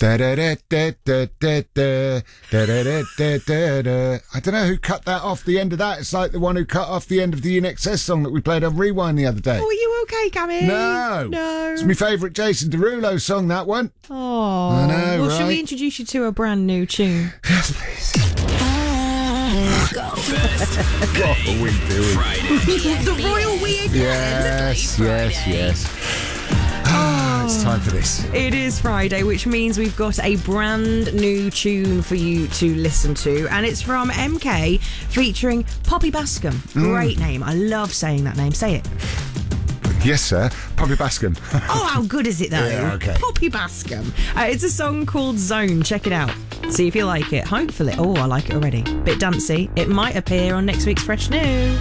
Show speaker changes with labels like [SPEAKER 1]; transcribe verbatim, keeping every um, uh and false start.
[SPEAKER 1] Da, da, da, da, da, da, da, da, da, da, da, da. I don't know who cut that off the end of that. It's like the one who cut off the end of the I N X S song that we played on Rewind the other day.
[SPEAKER 2] Oh, are you okay, Gabby?
[SPEAKER 1] No.
[SPEAKER 2] No.
[SPEAKER 1] It's my favourite Jason Derulo song, that one.
[SPEAKER 2] Oh.
[SPEAKER 1] I know,
[SPEAKER 2] Well,
[SPEAKER 1] right?
[SPEAKER 2] shall we introduce you to a brand new tune?
[SPEAKER 1] Yes, please. What are we doing?
[SPEAKER 2] The Royal Weekend.
[SPEAKER 1] Yes, yes, yes. Ah, it's time for this.
[SPEAKER 2] It is Friday, which means we've got a brand new tune for you to listen to, and it's from M K featuring Poppy Bascom. Great name. I love saying that name. Say it.
[SPEAKER 1] Yes, sir. Poppy Bascom.
[SPEAKER 2] Oh, how good is it, though?
[SPEAKER 1] Yeah, okay.
[SPEAKER 2] Poppy Bascom. Uh, it's a song called Zone. Check it out. See if you like it. Hopefully. Oh, I like it already. Bit dancey. It might appear on next week's Fresh New.